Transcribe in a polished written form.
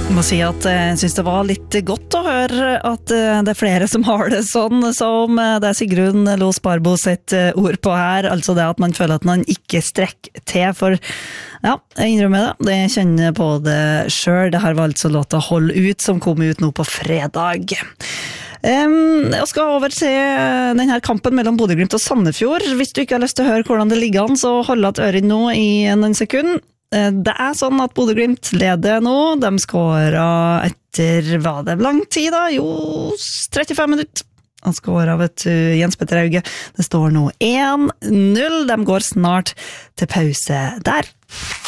Må si at jeg synes det var litt godt å høre at det flere som har det sånn som det Sigrun Los Barbo sitt ord på her, altså det at man føler at man ikke strekker til for, ja, jeg innrømmer det kjenner på det selv, det her var altså låta Hold ut som kom ut nå på fredag. Jeg skal over til denne kampen mellom Bodø/Glimt og Sandefjord. Hvis du ikke har lyst til å høre hvordan det ligger an, så hold at øren nå i noen sekund. Det sånn at Bodø/Glimt leder nå. De skåret etter, hva det lang tid da? Jo, 35 minutter. Han skåret, vet du, Jens Petter Hauge. Det står nå 1-0. De går snart til pause der.